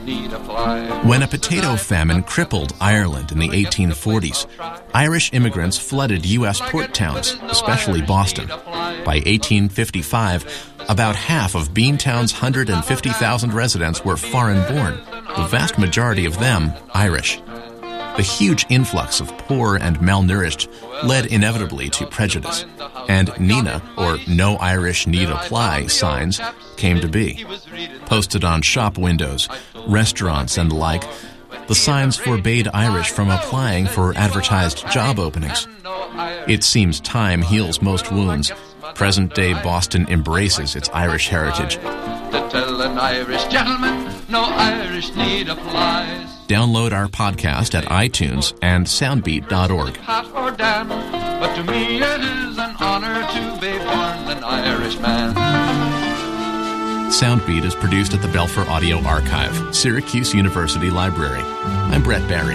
When a potato famine crippled Ireland in the 1840s, Irish immigrants flooded U.S. port towns, especially Boston. By 1855, about half of Beantown's 150,000 residents were foreign-born, the vast majority of them Irish. The huge influx of poor and malnourished led inevitably to prejudice, and NINA, or No Irish Need Apply, signs came to be. Posted on shop windows, restaurants, and the like, the signs forbade Irish from applying for advertised job openings. It seems time heals most wounds. Present-day Boston embraces its Irish heritage. To tell an Irish gentleman, no Irish need applies. Download our podcast at iTunes and soundbeat.org. Hot or damn, but to me it is an honor to be born an Irishman. Soundbeat is produced at the Belfer Audio Archive, Syracuse University Library. I'm Brett Barry.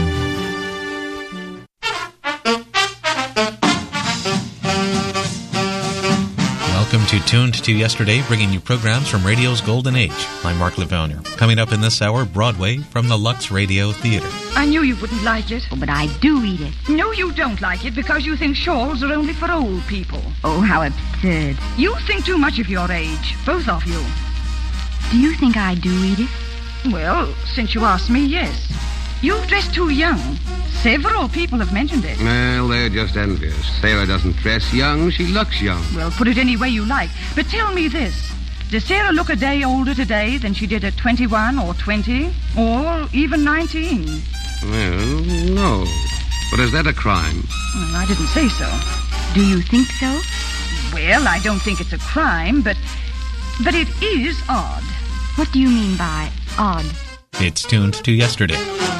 Welcome to Tuned to Yesterday, bringing you programs from radio's golden age. I'm Mark Livonia. Coming up in this hour, Broadway from the Lux Radio Theater. I knew you wouldn't like it. Oh, but I do eat it. No, you don't like it because you think shawls are only for old people. Oh, how absurd. You think too much of your age, both of you. Do you think I do eat it? Well, since you asked me, yes. You've dressed too young. Several people have mentioned it. Well, they're just envious. Sarah doesn't dress young, she looks young. Well, put it any way you like. But tell me this. Does Sarah look a day older today than she did at 21 or 20 or even 19? Well, no. But is that a crime? Well, I didn't say so. Do you think so? Well, I don't think it's a crime, but it is odd. What do you mean by odd? It's Tuned to Yesterday.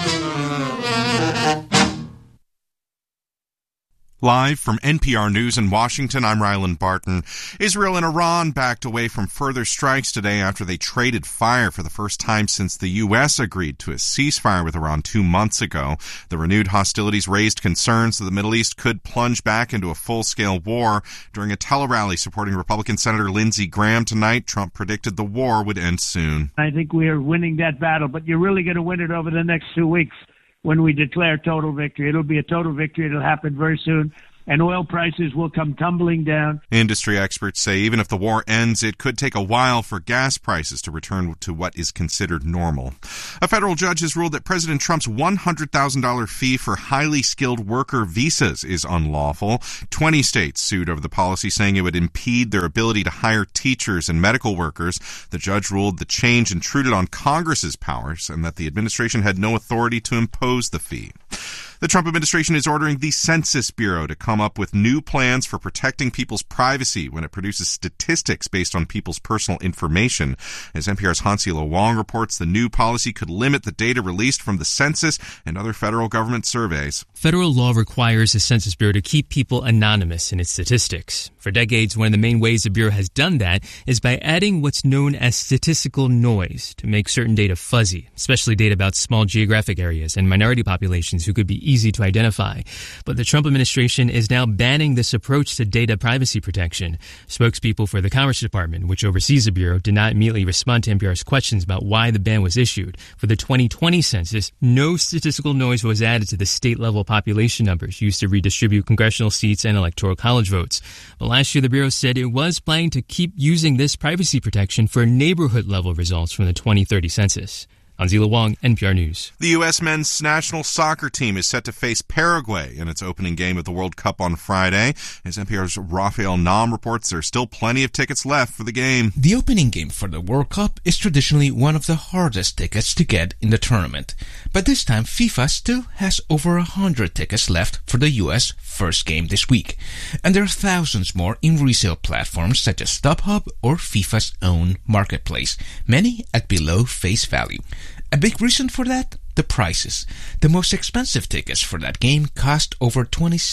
Live from NPR News in Washington, I'm Ryland Barton. Israel and Iran backed away from further strikes today after they traded fire for the first time since the U.S. agreed to a ceasefire with Iran 2 months ago. The renewed hostilities raised concerns that the Middle East could plunge back into a full-scale war. During a tele-rally supporting Republican Senator Lindsey Graham tonight, Trump predicted the war would end soon. I think we are winning that battle, but you're really going to win it over the next 2 weeks. When we declare total victory. It'll be a total victory. It'll happen very soon. And oil prices will come tumbling down. Industry experts say even if the war ends, it could take a while for gas prices to return to what is considered normal. A federal judge has ruled that President Trump's $100,000 fee for highly skilled worker visas is unlawful. 20 states sued over the policy, saying it would impede their ability to hire teachers and medical workers. The judge ruled the change intruded on Congress's powers and that the administration had no authority to impose the fee. The Trump administration is ordering the Census Bureau to come up with new plans for protecting people's privacy when it produces statistics based on people's personal information. As NPR's Hansila Wong reports, the new policy could limit the data released from the census and other federal government surveys. Federal law requires the Census Bureau to keep people anonymous in its statistics. For decades, one of the main ways the Bureau has done that is by adding what's known as statistical noise to make certain data fuzzy, especially data about small geographic areas and minority populations who could be easy to identify. But the Trump administration is now banning this approach to data privacy protection. Spokespeople for the Commerce Department, which oversees the Bureau, did not immediately respond to NPR's questions about why the ban was issued. For the 2020 census, no statistical noise was added to the state-level population numbers used to redistribute congressional seats and electoral college votes. But last year, the Bureau said it was planning to keep using this privacy protection for neighborhood-level results from the 2030 census. Anzila Wong, NPR News. The U.S. men's national soccer team is set to face Paraguay in its opening game of the World Cup on Friday. As NPR's Raphael Nam reports, there are still plenty of tickets left for the game. The opening game for the World Cup is traditionally one of the hardest tickets to get in the tournament. But this time, FIFA still has over 100 tickets left for the U.S. first game this week. And there are thousands more in resale platforms such as StubHub or FIFA's own marketplace, many at below face value. A big reason for that? The prices. The most expensive tickets for that game cost over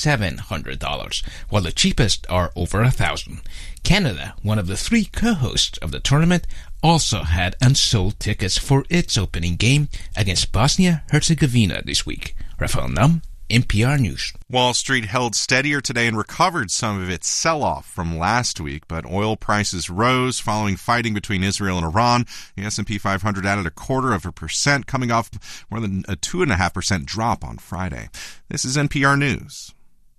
$2,700, while the cheapest are over $1,000. Canada, one of the 3 co-hosts of the tournament, also had unsold tickets for its opening game against Bosnia-Herzegovina this week. Rafael Nam, NPR News. Wall Street held steadier today and recovered some of its sell-off from last week, but oil prices rose following fighting between Israel and Iran. The S&P 500 added 0.25%, coming off more than a 2.5% drop on Friday. This is NPR News.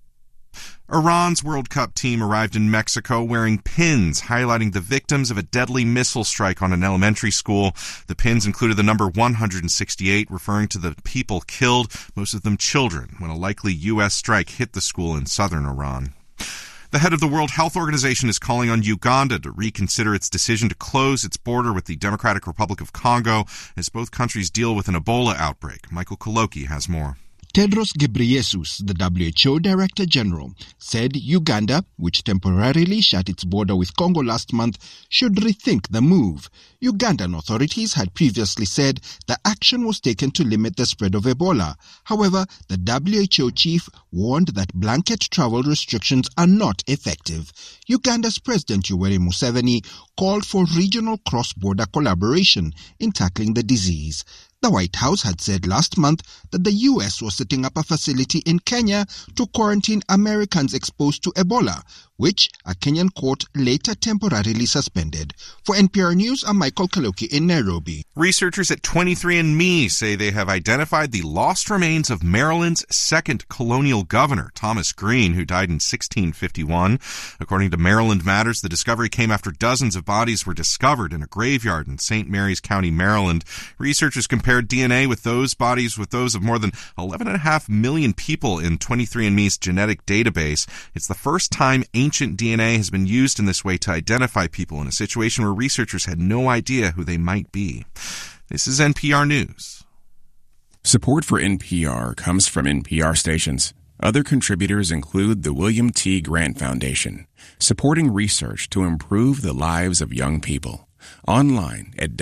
Iran's World Cup team arrived in Mexico wearing pins highlighting the victims of a deadly missile strike on an elementary school. The pins included the number 168, referring to the people killed, most of them children, when a likely U.S. strike hit the school in southern Iran. The head of the World Health Organization is calling on Uganda to reconsider its decision to close its border with the Democratic Republic of Congo as both countries deal with an Ebola outbreak. Michael Koloki has more. Tedros Ghebreyesus, the WHO Director General, said Uganda, which temporarily shut its border with Congo last month, should rethink the move. Ugandan authorities had previously said the action was taken to limit the spread of Ebola. However, the WHO chief warned that blanket travel restrictions are not effective. Uganda's President Yoweri Museveni called for regional cross-border collaboration in tackling the disease. The White House had said last month that the U.S. was setting up a facility in Kenya to quarantine Americans exposed to Ebola, which a Kenyan court later temporarily suspended. For NPR News, I'm Michael Kaloki in Nairobi. Researchers at 23andMe say they have identified the lost remains of Maryland's second colonial governor, Thomas Green, who died in 1651. According to Maryland Matters, the discovery came after dozens of bodies were discovered in a graveyard in St. Mary's County, Maryland. Researchers compared DNA with those bodies with those of more than 11.5 million people in 23andMe's genetic database. It's the first time ancient DNA has been used in this way to identify people in a situation where researchers had no idea who they might be. This is NPR News. Support for NPR comes from NPR stations. Other contributors include the William T. Grant Foundation, supporting research to improve the lives of young people. Online at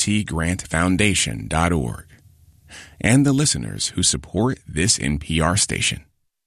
wtgrantfoundation.org. And the listeners who support this NPR station.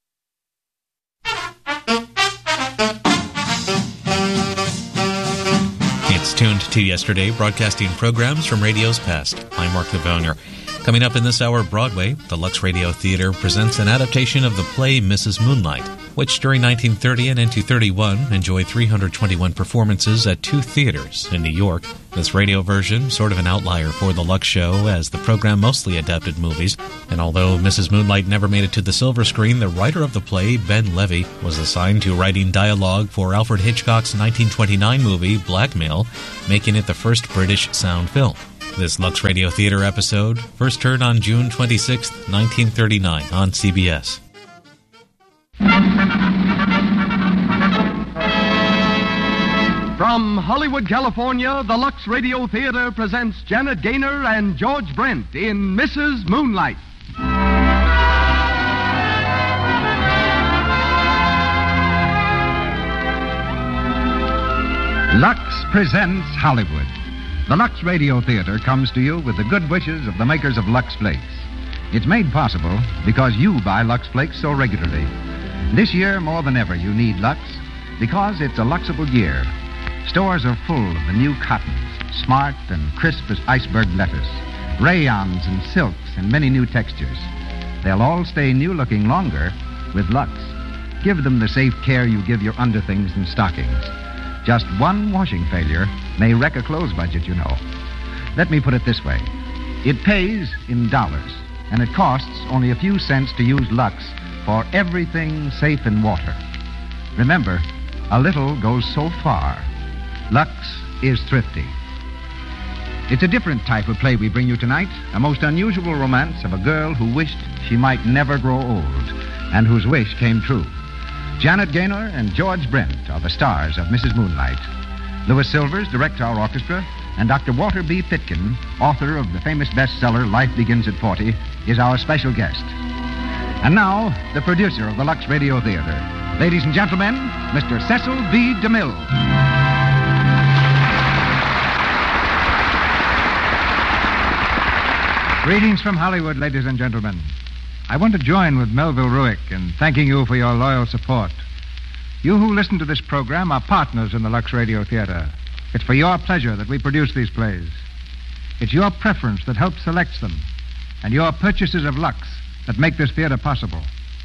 It's Tuned to Yesterday, broadcasting programs from radio's past. I'm Mark Livonia. Coming up in this hour, Broadway, the Lux Radio Theater presents an adaptation of the play Mrs. Moonlight, which during 1930 and into 31 enjoyed 321 performances at 2 theaters in New York. This radio version, sort of an outlier for the Lux show, as the program mostly adapted movies. And although Mrs. Moonlight never made it to the silver screen, the writer of the play, Ben Levy, was assigned to writing dialogue for Alfred Hitchcock's 1929 movie, Blackmail, making it the first British sound film. This Lux Radio Theater episode first heard on June 26, 1939 on CBS. From Hollywood, California, the Lux Radio Theater presents Janet Gaynor and George Brent in Mrs. Moonlight. Lux presents Hollywood. The Lux Radio Theater comes to you with the good wishes of the makers of Lux Flakes. It's made possible because you buy Lux Flakes so regularly. This year, more than ever, you need Lux because it's a Luxable year. Stores are full of the new cottons, smart and crisp as iceberg lettuce, rayons and silks and many new textures. They'll all stay new-looking longer with Lux. Give them the safe care you give your underthings and stockings. Just one washing failure may wreck a clothes budget, you know. Let me put it this way. It pays in dollars, and it costs only a few cents to use Lux for everything safe in water. Remember, a little goes so far. Lux is thrifty. It's a different type of play we bring you tonight, a most unusual romance of a girl who wished she might never grow old, and whose wish came true. Janet Gaynor and George Brent are the stars of Mrs. Moonlight. Louis Silvers directs our orchestra, and Dr. Walter B. Pitkin, author of the famous bestseller Life Begins at 40, is our special guest. And now, the producer of the Lux Radio Theater. Ladies and gentlemen, Mr. Cecil B. DeMille. Greetings from Hollywood, ladies and gentlemen. I want to join with Melville Ruick in thanking you for your loyal support. You who listen to this program are partners in the Lux Radio Theater. It's for your pleasure that we produce these plays. It's your preference that helps select them, and your purchases of Lux that make this theater possible.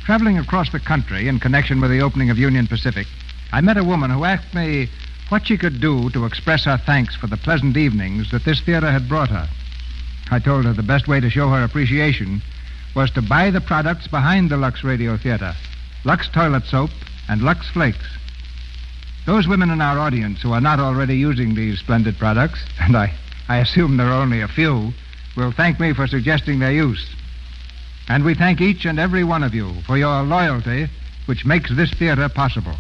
Traveling across the country in connection with the opening of Union Pacific, I met a woman who asked me what she could do to express her thanks for the pleasant evenings that this theater had brought her. I told her the best way to show her appreciation was to buy the products behind the Lux Radio Theater, Lux Toilet Soap and Lux Flakes. Those women in our audience who are not already using these splendid products, and I assume there are only a few, will thank me for suggesting their use. And we thank each and every one of you for your loyalty, which makes this theater possible.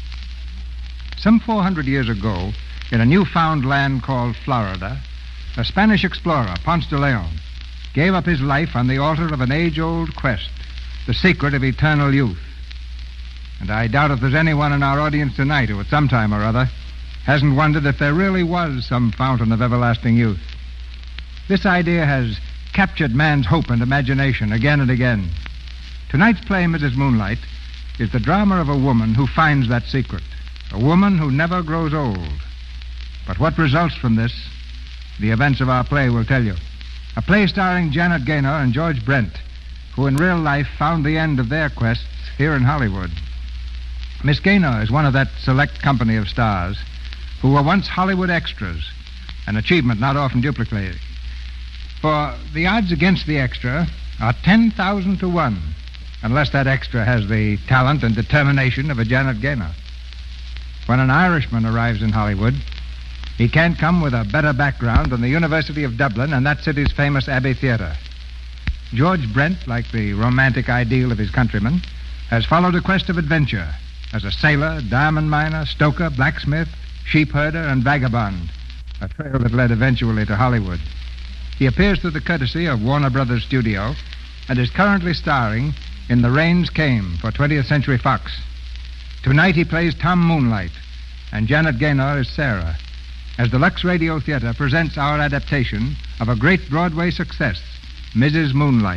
Some 400 years ago, in a newfound land called Florida, a Spanish explorer, Ponce de Leon, gave up his life on the altar of an age-old quest, the secret of eternal youth. And I doubt if there's anyone in our audience tonight who at some time or other hasn't wondered if there really was some fountain of everlasting youth. This idea has captured man's hope and imagination again and again. Tonight's play, Mrs. Moonlight, is the drama of a woman who finds that secret, a woman who never grows old. But what results from this, the events of our play will tell you. A play starring Janet Gaynor and George Brent, who in real life found the end of their quests here in Hollywood. Miss Gaynor is one of that select company of stars who were once Hollywood extras, an achievement not often duplicated. For the odds against the extra are 10,000 to 1, unless that extra has the talent and determination of a Janet Gaynor. When an Irishman arrives in Hollywood, he can't come with a better background than the University of Dublin and that city's famous Abbey Theatre. George Brent, like the romantic ideal of his countrymen, has followed a quest of adventure as a sailor, diamond miner, stoker, blacksmith, sheep herder, and vagabond, a trail that led eventually to Hollywood. He appears through the courtesy of Warner Brothers Studio and is currently starring in The Rains Came for 20th Century Fox. Tonight he plays Tom Moonlight, and Janet Gaynor is Sarah, as the Lux Radio Theater presents our adaptation of a great Broadway success, Mrs. Moonlight.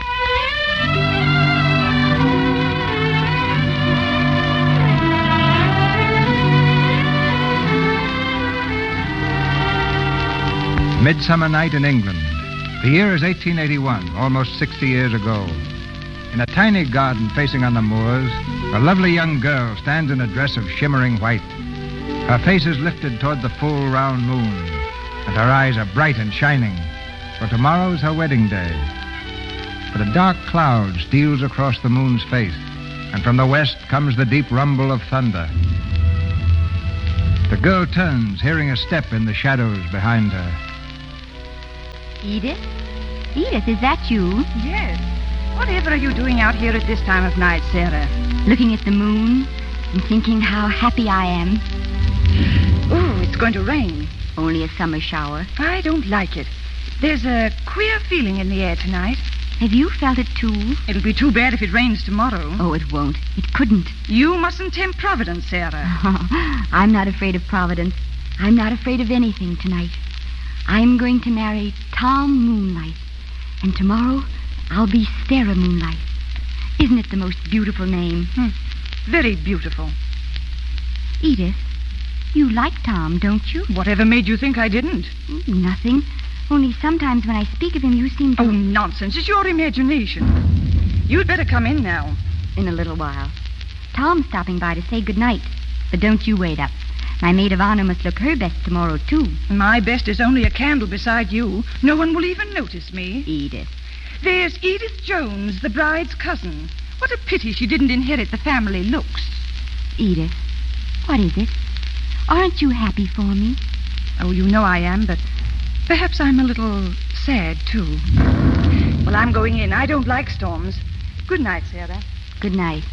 Midsummer night in England. The year is 1881, almost 60 years ago. In a tiny garden facing on the moors, a lovely young girl stands in a dress of shimmering white. Her face is lifted toward the full, round moon, and her eyes are bright and shining, for tomorrow's her wedding day. But a dark cloud steals across the moon's face, and from the west comes the deep rumble of thunder. The girl turns, hearing a step in the shadows behind her. Edith? Edith, is that you? Yes. Whatever are you doing out here at this time of night, Sarah? Looking at the moon and thinking how happy I am. Oh, it's going to rain. Only a summer shower. I don't like it. There's a queer feeling in the air tonight. Have you felt it too? It'll be too bad if it rains tomorrow. Oh, it won't. It couldn't. You mustn't tempt Providence, Sarah. I'm not afraid of Providence. I'm not afraid of anything tonight. I'm going to marry Tom Moonlight. And tomorrow, I'll be Sarah Moonlight. Isn't it the most beautiful name? Very beautiful. Edith, you like Tom, don't you? Whatever made you think I didn't? Nothing. Only sometimes when I speak of him, you seem to... Oh, nonsense. It's your imagination. You'd better come in now. In a little while. Tom's stopping by to say goodnight. But don't you wait up. My maid of honor must look her best tomorrow, too. My best is only a candle beside you. No one will even notice me. Edith. There's Edith Jones, the bride's cousin. What a pity she didn't inherit the family looks. Edith, what is it? Aren't you happy for me? Oh, you know I am, but perhaps I'm a little sad, too. Well, I'm going in. I don't like storms. Good night, Sarah. Good night.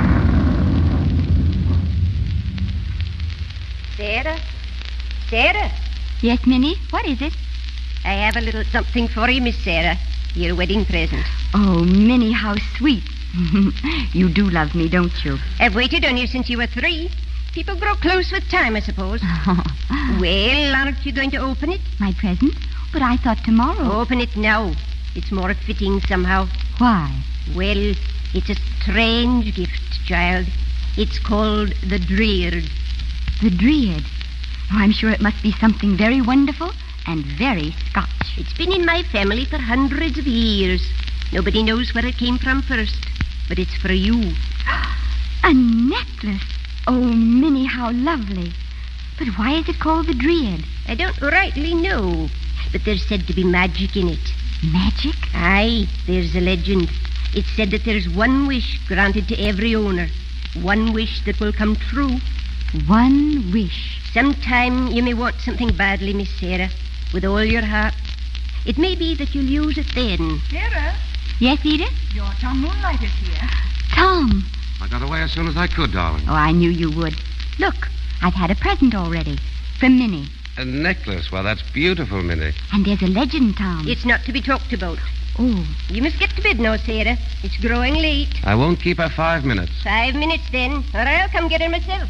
Sarah? Sarah? Yes, Minnie? What is it? I have a little something for you, Miss Sarah. Your wedding present. Oh, Minnie, how sweet. You do love me, don't you? I've waited on you since you were 3. People grow close with time, I suppose. Well, aren't you going to open it? My present? But I thought tomorrow. Open it now. It's more fitting somehow. Why? Well, it's a strange gift, child. It's called the Dreard. The Dreard? Oh, I'm sure it must be something very wonderful and very Scotch. It's been in my family for hundreds of years. Nobody knows where it came from first. but it's for you. A necklace? Oh, Minnie, how lovely. But why is it called the Dryad? I don't rightly know, but there's said to be magic in it. Magic? Aye, there's a legend. It's said that there's one wish granted to every owner. One wish that will come true. One wish. Sometime you may want something badly, Miss Sarah, with all your heart. It may be that you'll use it then. Sarah? Yes, Edith? Your Tom Moonlight is here. Tom. I got away as soon as I could, darling. Oh, I knew you would. Look, I've had a present already. From Minnie. A necklace? Well, that's beautiful, Minnie. And there's a legend, Tom. It's not to be talked about. Oh. You must get to bed now, Sarah. It's growing late. I won't keep her 5 minutes. 5 minutes, then, or I'll come get her myself.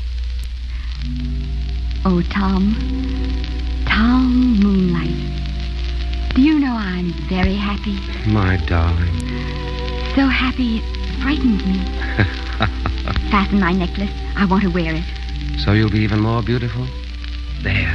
Oh, Tom. Tom Moonlight. Do you know I'm very happy? My darling. So happy it frightens me. Fasten my necklace. I want to wear it. So you'll be even more beautiful? There.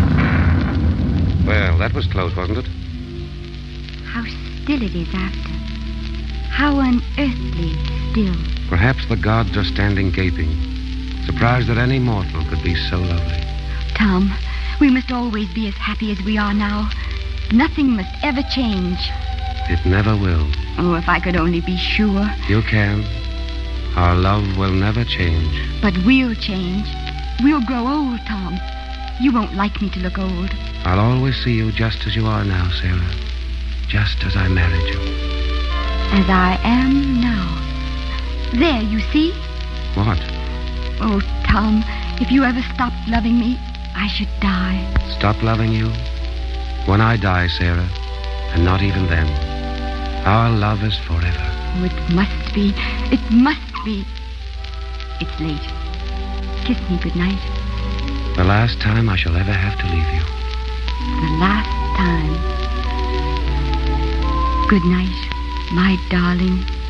Well, that was close, wasn't it? How still it is after. How unearthly still. Perhaps the gods are standing gaping, surprised that any mortal could be so lovely. Tom, we must always be as happy as we are now. Nothing must ever change. It never will. Oh, if I could only be sure. You can. Our love will never change. But we'll change. We'll grow old, Tom. You won't like me to look old. I'll always see you just as you are now, Sarah. Just as I married you. As I am now. There, you see? What? Oh, Tom, if you ever stopped loving me, I should die. Stop loving you? When I die, Sarah, and not even then. Our love is forever. Oh, it must be. It must be. It's late. Kiss me good night. The last time I shall ever have to leave you. The last time. Good night, my darling.